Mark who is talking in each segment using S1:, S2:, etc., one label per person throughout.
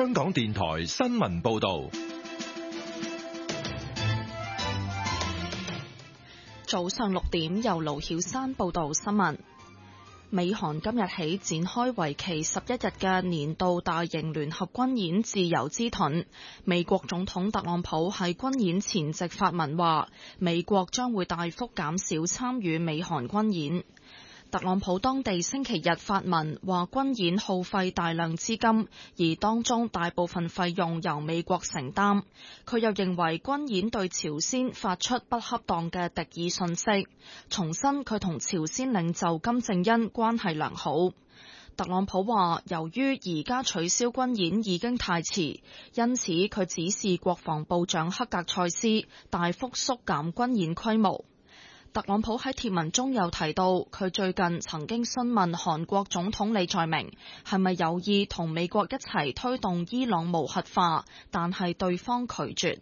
S1: 香港電台新聞報道。
S2: 早上6點，由盧曉珊報道新聞。美韓今日起展開為期11日嘅年度大型聯合軍演自由之盾。美國總統特朗普喺軍演前夕發文話，美國將會大幅減少參與美韓軍演。特朗普當地星期日發文話，軍演耗費大量資金，而當中大部分費用由美國承擔。佢又認為軍演對朝鮮發出不恰當嘅敵意訊息，重申佢同朝鮮領袖金正恩關係良好。特朗普話，由於而家取消軍演已經太遲，因此佢指示國防部長克格塞斯大幅縮減軍演規模。特朗普喺貼文中有提到，佢最近曾經詢問韓國總統李在明係咪有意同美國一齊推動伊朗無核化，但係對方拒絕。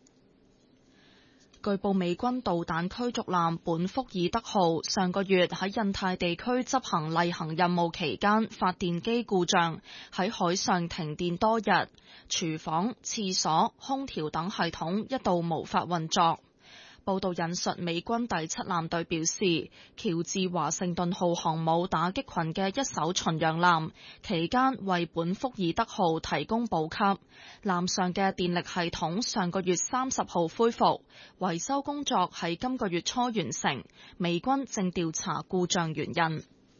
S2: 據報美軍導彈驅逐艦本福爾德號上個月喺印太地區執行例行任務期間發電機故障，喺海上停電多日，廚房、廁所、空調等系統一度無法運作。報道引述美軍第7艦隊表示，喬治華盛頓號航母打擊群嘅一艘巡洋艦期間為本福爾德號提供補給，艦上嘅電力系統上個月30號恢復，維修工作喺今個月初完成，美軍正調查故障原因。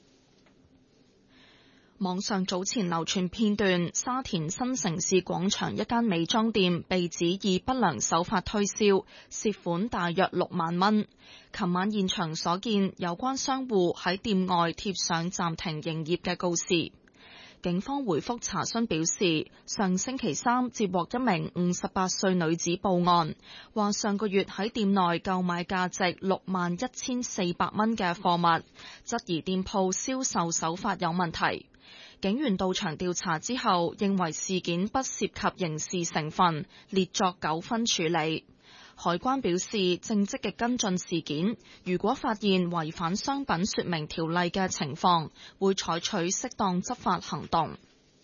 S2: 網上早前流傳片段，沙田新城市廣場一間美妝店被指以不良手法推銷，涉款大約6萬蚊。琴晚現場所見，有關商戶喺店外貼上暫停營業嘅告示。警方回覆查詢表示，上星期3接獲一名58歲女子報案，話上個月喺店內購買價值61,400蚊嘅貨物，質疑店鋪銷售手法有問題。警員到場調查之後，認為事件不涉及刑事成分，列作糾紛處理。海關表示正積極跟進事件，如果發現違反商品說明條例嘅情況，會採取適當執法行動。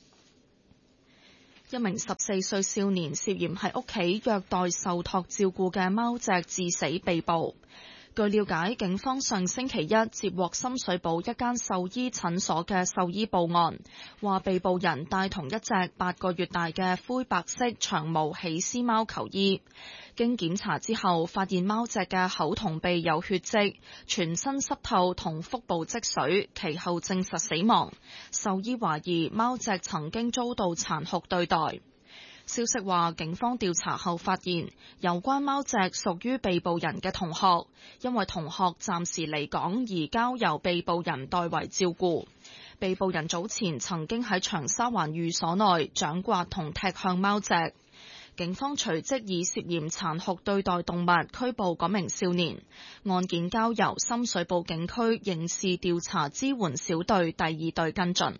S2: 一名14歲少年涉嫌喺屋企虐待受託照顧嘅貓隻致死被捕。據了解，警方上星期一接獲深水埗一間獸醫診所嘅獸醫報案，話被捕人帶同一隻8個月大嘅灰白色長毛喜斯貓求醫。經檢查之後，發現貓隻嘅口同鼻有血跡，全身濕透同腹部積水，其後證實死亡。獸醫懷疑貓隻曾經遭到殘酷對待。消息話，警方調查後發現，有關貓隻屬於被捕人嘅同學，因為同學暫時離港而交由被捕人代為照顧。被捕人早前曾經喺長沙灣寓所內掌摑同踢向貓隻。警方隨即以涉嫌殘酷對待動物拘捕嗰名少年，案件交由深水埗警區刑事調查支援小隊第2隊跟進。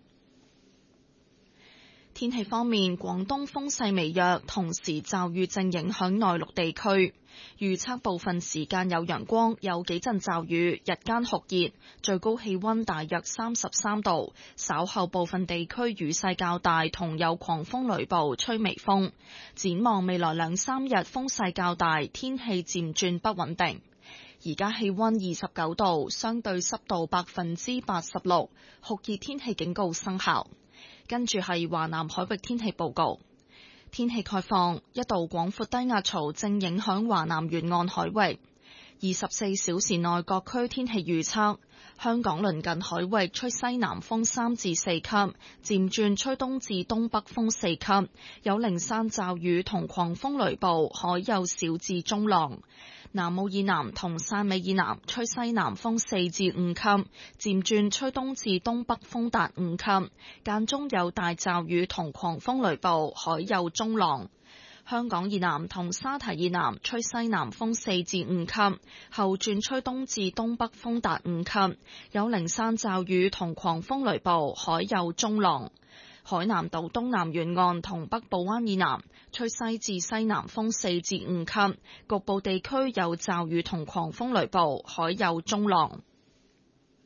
S2: 天氣方面，廣東風勢微弱，同時驟雨正影響內陸地區。預測部分時間有陽光，有幾陣驟雨，日間酷熱，最高氣溫大約33度。稍後部分地區雨勢較大，同有狂風雷暴，吹微風。展望未來2-3日風勢較大，天氣漸轉不穩定。而家氣溫29度，相對濕度86%，酷熱天氣警告生效。跟住係華南海域天氣報告。天氣概況，一道廣闊低壓槽正影響華南沿岸海域。24小時內各區天氣預測：香港鄰近海域吹西南風3至4級，漸轉吹東至東北風4級，有零散驟雨同狂風雷暴，海有小至中浪。南澳以南同汕尾以南吹西南風4至5級，漸轉吹東至東北風達5級，間中有大驟雨同狂風雷暴，海有中浪。香港以南同沙堤以南吹西南風4至5級，後轉吹東至東北風達5級，有零散驟雨同狂風雷暴，海有中浪。海南島東南沿岸同北部灣以南吹西至西南風4至5級，局部地區有驟雨同狂風雷暴，海有中浪。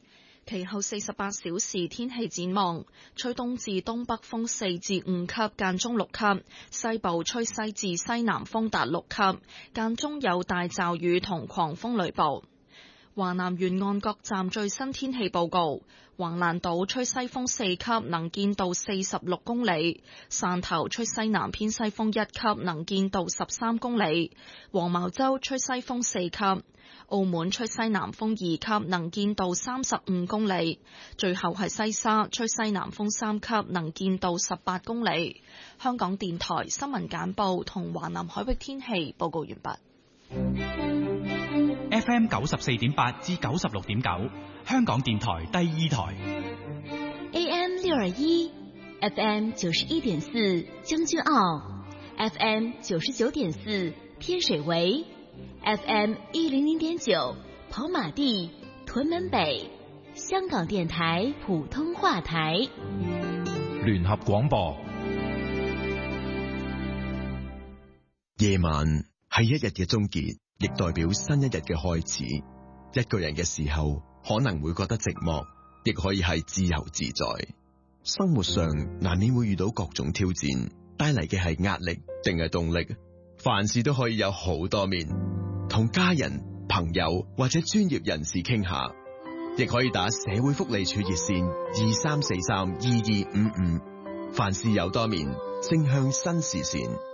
S2: 其後48小時天氣展望，吹東至東北風4至5級，間中6級，西部吹西至西南風達6級，間中有大驟雨同狂風雷暴。華南沿岸各站最新天氣報告：橫瀾島吹西風4級，能見度46公里；汕頭吹西南偏西風1級，能見度13公里；黃茅洲吹西風4級；澳門吹西南風2級，能見度35公里；最後係西沙吹西南風3級，能見度18公里。香港電台新聞簡報同華南海域天氣報告完畢。
S3: FM 94.8至96.9，香港電台第二台。
S4: AM 621 FM 91.4將軍澳 FM 99.4天水圍 FM 100.9跑馬地屯門北，香港電台普通話台。
S1: 聯合廣播。
S5: 夜晚係一日嘅終結，亦代表新一日嘅開始。一個人嘅時候可能會覺得寂寞，亦可以係自由自在。生活上難免會遇到各種挑戰，帶嚟嘅係壓力定係動力？凡事都可以有好多面，同家人、朋友或者專業人士傾下，亦可以打社會福利處熱線23432255。凡事有多面，正向新視線。